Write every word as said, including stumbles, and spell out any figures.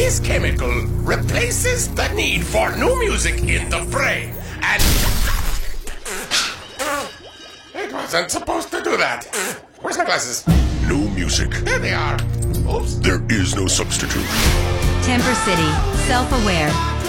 This chemical replaces the need for new music in the brain, and... It wasn't supposed to do that. Where's my glasses? No music. There they are. Oops. There is no substitute. Temper City, self-aware,